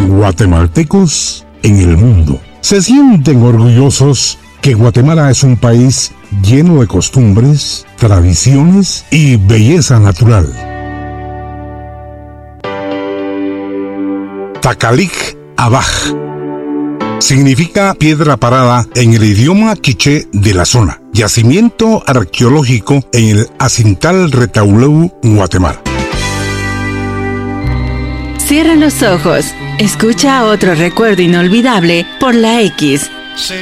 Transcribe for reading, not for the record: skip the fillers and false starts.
Guatemaltecos en el mundo se sienten orgullosos que Guatemala es un país lleno de costumbres, tradiciones y belleza natural. Takalik Abaj significa piedra parada en el idioma quiché de la zona. Yacimiento arqueológico en el Acintal Retauleu, Guatemala. Cierra los ojos. Escucha otro recuerdo inolvidable por la X